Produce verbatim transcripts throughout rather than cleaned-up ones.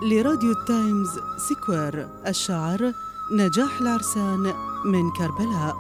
لراديو التايمز سكوير. الشعر نجاح العرسان من كربلاء.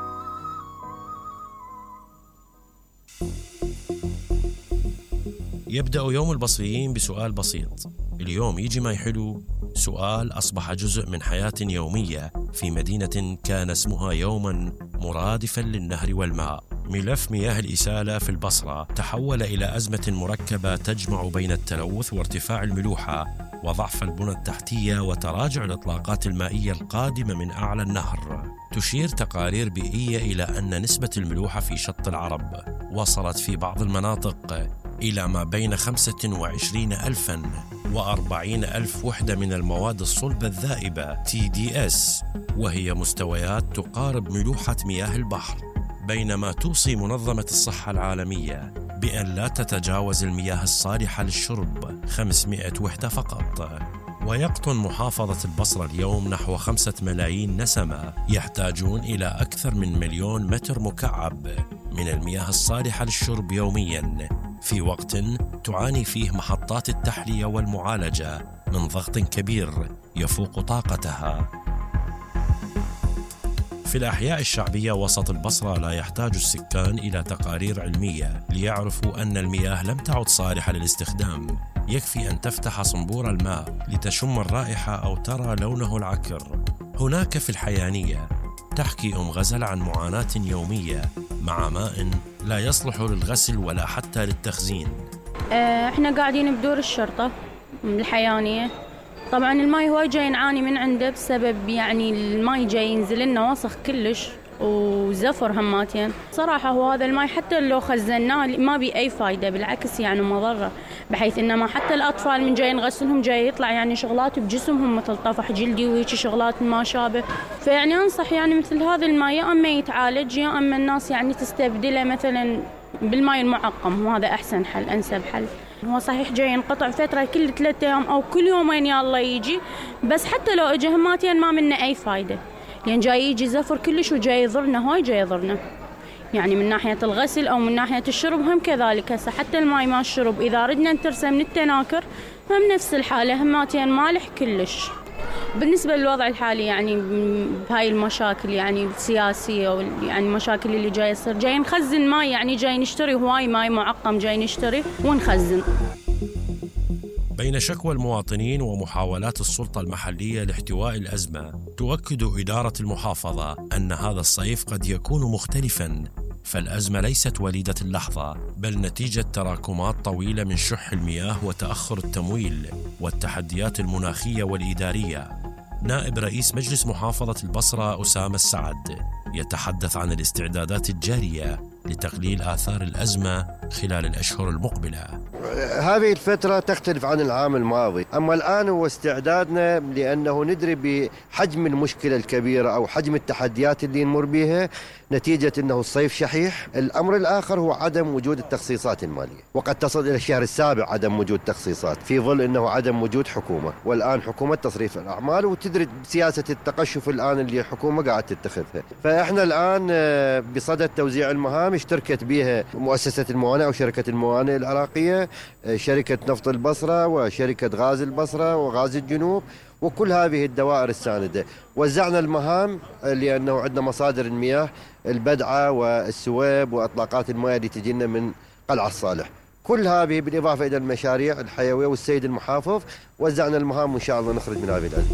يبدأ يوم البصريين بسؤال بسيط. اليوم يجي ما يحلو، سؤال أصبح جزء من حياة يومية في مدينة كان اسمها يوما مرادفا للنهر والماء. ملف مياه الإسالة في البصرة تحول إلى أزمة مركبة تجمع بين التلوث وارتفاع الملوحة وضعف البنى التحتية وتراجع الإطلاقات المائية القادمة من أعلى النهر. تشير تقارير بيئية إلى أن نسبة الملوحة في شط العرب وصلت في بعض المناطق إلى ما بين خمسة وعشرين ألفاً وأربعين ألف وحدة من المواد الصلبة الذائبة تي دي إس، وهي مستويات تقارب ملوحة مياه البحر، بينما توصي منظمة الصحة العالمية بأن لا تتجاوز المياه الصالحة للشرب خمسمائة وحدة فقط. ويقطن محافظة البصرة اليوم نحو خمسة ملايين نسمة يحتاجون إلى أكثر من مليون متر مكعب من المياه الصالحة للشرب يومياً، في وقت تعاني فيه محطات التحلية والمعالجة من ضغط كبير يفوق طاقتها. في الأحياء الشعبية وسط البصرة لا يحتاج السكان إلى تقارير علمية ليعرفوا أن المياه لم تعد صالحة للاستخدام. يكفي أن تفتح صنبور الماء لتشم الرائحة أو ترى لونه العكر. هناك في الحيانية تحكي أم غزل عن معاناة يومية مع ماء لا يصلح للغسل ولا حتى للتخزين. احنا قاعدين بدور الشرطة من الحيانية. طبعا الماء هو جاي نعاني من عنده بسبب يعني الماء جاي ينزل لنا وسخ كلش وزفر هماتين. صراحة هو هذا الماء حتى لو خزناه ما بي أي فايدة، بالعكس يعني مضرة، بحيث إنما حتى الأطفال من جاي نغسلهم جاي يطلع يعني شغلات بجسمهم مثل طفح جلدي وهيك شغلات ما شابه. فيعني أنصح يعني مثل هذا الماء يا أما يتعالج يا أما الناس يعني تستبدله مثلا بالماء المعقم، وهذا أحسن حل، أنسب حل. هو صحيح جاي ينقطع فترة كل ثلاثة أيام أو كل يومين يا الله يجي، بس حتى لو إجا هماتين ما منه أي فايدة، لأن جاي يجي زفر كلش وجاي يضرنا، هاي جاي يضرنا يعني من ناحية الغسل أو من ناحية الشرب هم كذلك. هسه حتى الماء ما الشرب إذا ردنا نترسه من التناكر هم نفس الحالة، هماتين مالح كلش. بالنسبة للوضع الحالي يعني بهاي المشاكل يعني السياسية يعني المشاكل اللي جاي يصير، جاي نخزن ماء يعني جاي نشتري هواي ماء معقم، جاي نشتري ونخزن. بين شكوى المواطنين ومحاولات السلطة المحلية لاحتواء الأزمة، تؤكد إدارة المحافظة أن هذا الصيف قد يكون مختلفاً، فالأزمة ليست وليدة اللحظة، بل نتيجة تراكمات طويلة من شح المياه وتأخر التمويل والتحديات المناخية والإدارية. نائب رئيس مجلس محافظة البصرة أسامة السعد يتحدث عن الاستعدادات الجارية لتقليل آثار الأزمة خلال الأشهر المقبلة. هذه الفترة تختلف عن العام الماضي، أما الآن هو استعدادنا لأنه ندري بحجم المشكلة الكبيرة أو حجم التحديات اللي نمر بها نتيجة أنه الصيف شحيح. الأمر الآخر هو عدم وجود التخصيصات المالية، وقد تصل إلى الشهر السابع عدم وجود تخصيصات في ظل أنه عدم وجود حكومة، والآن حكومة تصريف الأعمال وتدري سياسة التقشف الآن اللي الحكومة قاعد تتخذها. فإحنا الآن بصدد توزيع المهام اشتركت بها مؤسسة الموانئ أو شركة الموانئ العراقية، شركة نفط البصرة وشركة غاز البصرة وغاز الجنوب، وكل هذه الدوائر الساندة. وزعنا المهام لأنه عندنا مصادر المياه البدعة والسويب وإطلاقات المياه اللي تجينا من قلعة الصالح، كل هذه بالإضافة إلى المشاريع الحيوية والسيد المحافظ. وزعنا المهام وإن شاء الله نخرج من هذه الأزمة.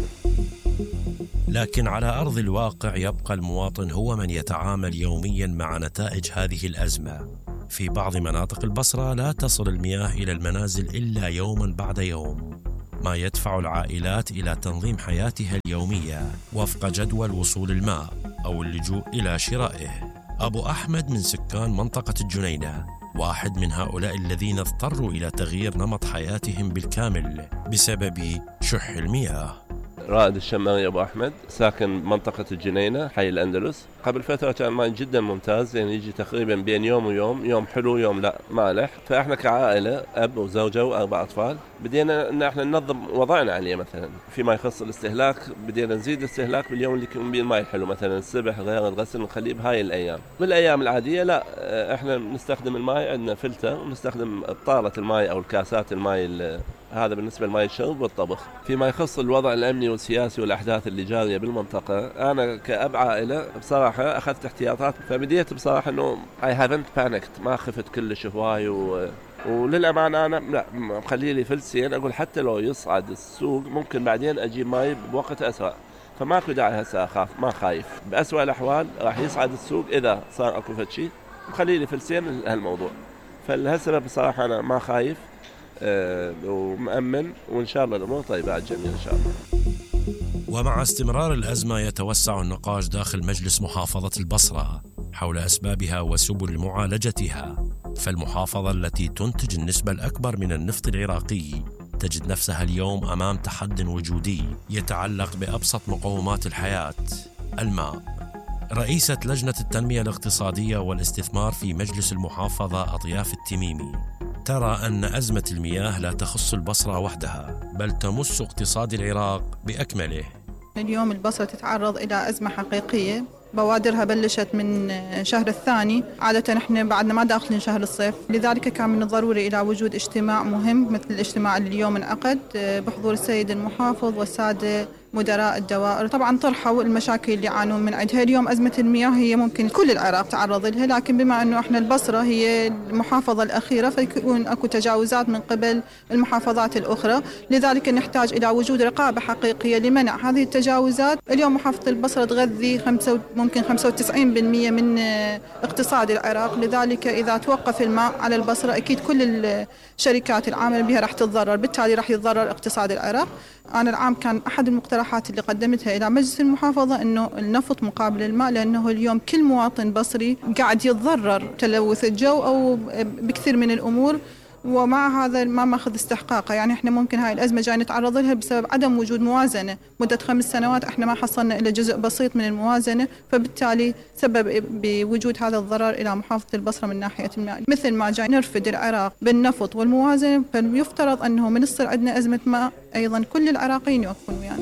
لكن على أرض الواقع يبقى المواطن هو من يتعامل يوميا مع نتائج هذه الأزمة. في بعض مناطق البصرة لا تصل المياه إلى المنازل إلا يوما بعد يوم، ما يدفع العائلات إلى تنظيم حياتها اليومية وفق جدول وصول الماء أو اللجوء إلى شرائه. أبو أحمد من سكان منطقة الجنينة واحد من هؤلاء الذين اضطروا إلى تغيير نمط حياتهم بالكامل بسبب شح المياه. رائد الشماري أبو أحمد، ساكن منطقة الجنينة حي الأندلس. قبل فترة كان ماء جدا ممتاز، يعني يجي تقريبا بين يوم ويوم، يوم حلو يوم لا مالح. فإحنا كعائلة أب وزوجة وأربع أطفال بدينا إن إحنا ننظم وضعنا عليه. مثلا فيما يخص الاستهلاك بدينا نزيد الاستهلاك باليوم اللي يكون بيه الماء الحلو، مثلا الصبح غير الغسل نخليه بهاي الأيام. بالأيام العادية لا، إحنا نستخدم الماء، عندنا فلتر ونستخدم طارة الماء أو الكاسات الماء هذا بالنسبة لماء الشرب والطبخ. فيما يخص الوضع الأمني والسياسي والأحداث اللي جارية بالمنطقة، أنا كأب عائلة بصراحة أخذت احتياطات، فبديت بصراحة أنه I haven't panicked، ما خفت كلش هواي و... وللأمانة أنا لا مخلي لي فلسين، أقول حتى لو يصعد السوق ممكن بعدين أجيب ماي بوقت أسرع، فماكو داعي هسه أخاف، ما خايف. بأسوأ الأحوال راح يصعد السوق إذا صار أكو فشي، مخلي لي فلسين لهالموضوع. فلهالسبب بصراحة أنا ما خايف أه ومأمن، وإن شاء الله الأمور طيبة على الجميع إن شاء الله. ومع استمرار الأزمة يتوسع النقاش داخل مجلس محافظة البصرة حول أسبابها وسبل معالجتها، فالمحافظة التي تنتج النسبة الأكبر من النفط العراقي تجد نفسها اليوم أمام تحدي وجودي يتعلق بأبسط مقومات الحياة، الماء. رئيسة لجنة التنمية الاقتصادية والاستثمار في مجلس المحافظة أضياف التميمي ترى أن أزمة المياه لا تخص البصرة وحدها، بل تمس اقتصاد العراق بأكمله. اليوم البصرة تتعرض إلى أزمة حقيقية، بوادرها بلشت من شهر الثاني، عادة احنا بعدنا ما داخلين شهر الصيف، لذلك كان من الضروري إلى وجود اجتماع مهم مثل الاجتماع اللي اليوم انعقد بحضور السيد المحافظ والسادة مدراء الدوائر. طبعا طرحوا المشاكل اللي يعانون من عندها. اليوم أزمة المياه هي ممكن كل العراق تعرض لها، لكن بما أنه احنا البصرة هي المحافظة الأخيرة فيكون أكو تجاوزات من قبل المحافظات الأخرى، لذلك نحتاج إلى وجود رقابة حقيقية لمنع هذه التجاوزات. اليوم محافظة البصرة تغذي خمسة ممكن خمسة وتسعين بالمئة من اقتصاد العراق، لذلك إذا توقف الماء على البصرة أكيد كل الشركات العاملة بها راح تتضرر، بالتالي راح يتضرر اقتصاد العراق. أنا العام كان أحد المقترحات اللي قدمتها إلى مجلس المحافظة إنه النفط مقابل الماء، لأنه اليوم كل مواطن بصري قاعد يتضرر تلوث الجو أو بكثير من الأمور، ومع هذا ما ماخذ استحقاقه. يعني احنا ممكن هاي الأزمة جاي نتعرض لها بسبب عدم وجود موازنة. مدة خمس سنوات احنا ما حصلنا إلا جزء بسيط من الموازنة، فبالتالي سبب بوجود هذا الضرر إلى محافظة البصرة من ناحية الماء. مثل ما جاي نرفد العراق بالنفط والموازنة، فيفترض أنه من يصير عندنا أزمة ماء أيضا كل العراقيين يوقفون ويانا.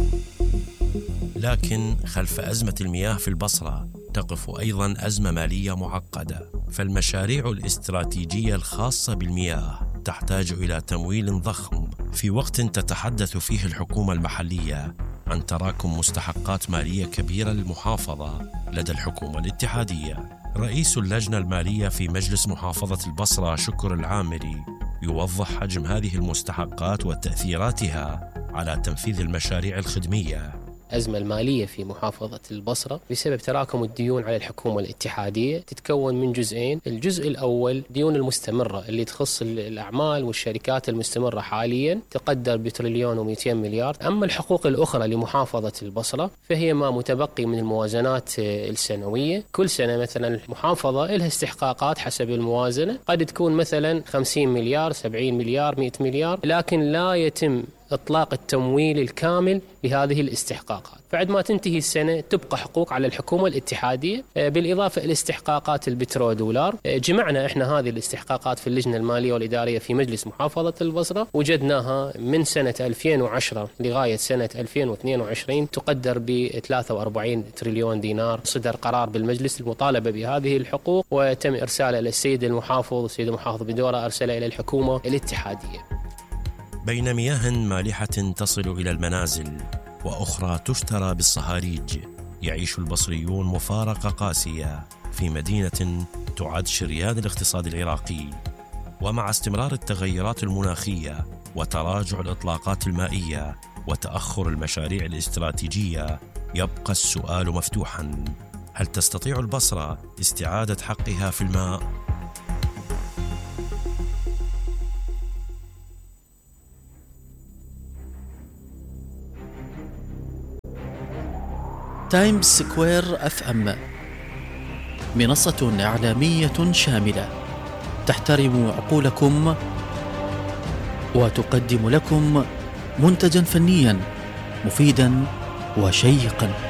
لكن خلف أزمة المياه في البصرة تقف أيضاً أزمة مالية معقدة، فالمشاريع الاستراتيجية الخاصة بالمياه تحتاج إلى تمويل ضخم في وقت تتحدث فيه الحكومة المحلية عن تراكم مستحقات مالية كبيرة للمحافظة لدى الحكومة الاتحادية. رئيس اللجنة المالية في مجلس محافظة البصرة شكر العامري يوضح حجم هذه المستحقات وتأثيراتها على تنفيذ المشاريع الخدمية. الأزمة المالية في محافظة البصرة بسبب تراكم الديون على الحكومة الاتحادية تتكون من جزئين. الجزء الأول ديون المستمرة اللي تخص الأعمال والشركات المستمرة حاليا تقدر بتريليون ومئتين مليار. أما الحقوق الأخرى لمحافظة البصرة فهي ما متبقي من الموازنات السنوية. كل سنة مثلا المحافظة لها استحقاقات حسب الموازنة، قد تكون مثلا خمسين مليار، سبعين مليار، مئة مليار، لكن لا يتم إطلاق التمويل الكامل لهذه الاستحقاقات. بعد ما تنتهي السنة تبقى حقوق على الحكومة الاتحادية، بالإضافة إلى استحقاقات البترو دولار. جمعنا إحنا هذه الاستحقاقات في اللجنة المالية والإدارية في مجلس محافظة البصرة، وجدناها من سنة ألفين وعشرة لغاية سنة ألفين واثنين وعشرين تقدر ب ثلاثة وأربعين تريليون دينار. صدر قرار بالمجلس المطالبة بهذه الحقوق وتم إرساله إلى السيد المحافظ، السيد المحافظ بدوره أرسله إلى الحكومة الاتحادية. بين مياه مالحة تصل إلى المنازل وأخرى تشترى بالصهاريج، يعيش البصريون مفارقة قاسية في مدينة تعد شريان الاقتصاد العراقي. ومع استمرار التغيرات المناخية وتراجع الإطلاقات المائية وتأخر المشاريع الاستراتيجية، يبقى السؤال مفتوحاً: هل تستطيع البصرة استعادة حقها في الماء؟ تايمز سكوير اف ام منصة إعلامية شاملة تحترم عقولكم وتقدم لكم منتجا فنيا مفيدا وشيقا.